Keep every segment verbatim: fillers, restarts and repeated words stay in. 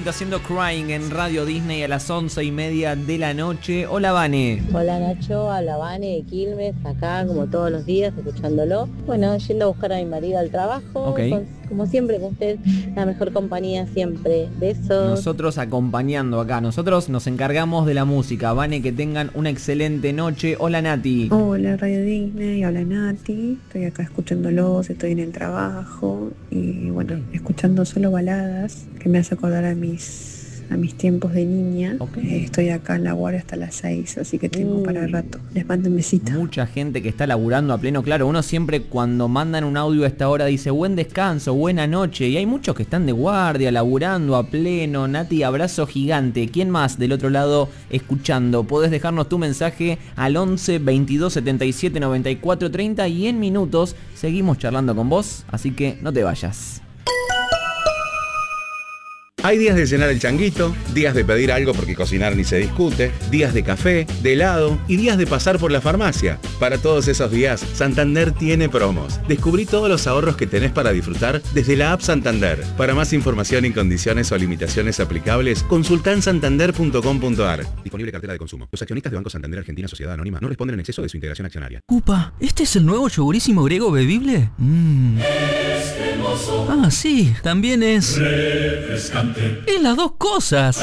Smith haciendo Crying en Radio Disney a las once y media de la noche. Hola, Vane. Hola, Nacho, habla Vane de Quilmes, acá como todos los días, escuchándolo. Bueno, yendo a buscar a mi marido al trabajo. Ok. Con, como siempre, con usted, la mejor compañía siempre. Besos. Nosotros acompañando acá. Nosotros nos encargamos de la música. Vane, que tengan una excelente noche. Hola, Nati. Hola, Radio Disney, hola, Nati. Estoy acá escuchándolos, estoy en el trabajo y bueno, escuchando solo baladas que me hace acordar a mis a mis tiempos de niña. Okay. Eh, estoy acá en la guardia hasta las seis, así que tengo Uh. para rato. Les mando un besito. Mucha gente que está laburando a pleno. Claro, uno siempre cuando mandan un audio a esta hora dice buen descanso, buena noche. Y hay muchos que están de guardia, laburando a pleno. Nati, abrazo gigante. ¿Quién más del otro lado escuchando? Podés dejarnos tu mensaje al once veintidós setenta y siete noventa y cuatro treinta y en minutos seguimos charlando con vos. Así que no te vayas. Hay días de llenar el changuito, días de pedir algo porque cocinar ni se discute, días de café, de helado y días de pasar por la farmacia. Para todos esos días, Santander tiene promos. Descubrí todos los ahorros que tenés para disfrutar desde la app Santander. Para más información y condiciones o limitaciones aplicables, consultá en santander punto com punto a r. Disponible cartera de consumo. Los accionistas de Banco Santander Argentina Sociedad Anónima no responden en exceso de su integración accionaria. Upa, ¿este es el nuevo yogurísimo griego bebible? Mmm. Ah, sí, también es... refrescante. Es las dos cosas.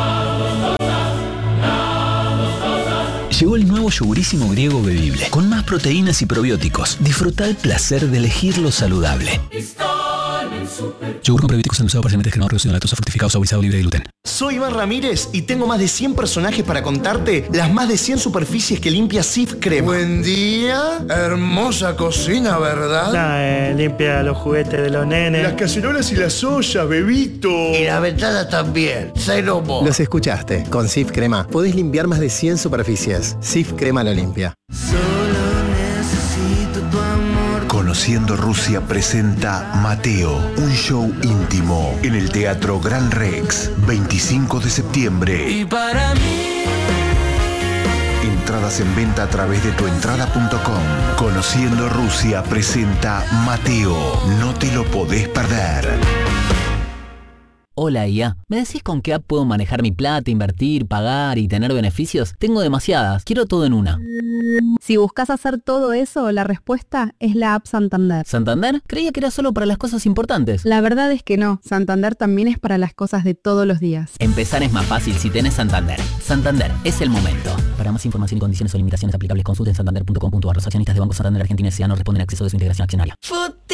Llegó el nuevo yogurísimo griego bebible, con más proteínas y probióticos. Disfruta el placer de elegir lo saludable. Yogur con probióticos endulzado parcialmente descremado, reducido en lactosa, fructificado, saborizado, libre de gluten. Soy Iván Ramírez y tengo más de cien personajes para contarte las más de cien superficies que limpia Sif Crema. Buen día, hermosa cocina, ¿verdad? Nah, eh, limpia los juguetes de los nenes. Las cacerolas y las ollas, bebito. Y la ventana también, cero mo. Los escuchaste, con Sif Crema podés limpiar más de cien superficies. Sif Crema lo limpia. Conociendo Rusia presenta Mateo, un show íntimo en el Teatro Gran Rex, veinticinco de septiembre. Y para mí... Entradas en venta a través de tuentrada punto com. Conociendo Rusia presenta Mateo, no te lo podés perder. Hola I A, ¿me decís con qué app puedo manejar mi plata, invertir, pagar y tener beneficios? Tengo demasiadas, quiero todo en una. Si buscas hacer todo eso, la respuesta es la app Santander. ¿Santander? Creía que era solo para las cosas importantes. La verdad es que no, Santander también es para las cosas de todos los días. Empezar es más fácil si tenés Santander. Santander, es el momento. Para más información y condiciones o limitaciones aplicables, consulten santander punto com punto a r. Los accionistas de Banco Santander Argentina S A no responden a exceso de su integración accionaria. Futi.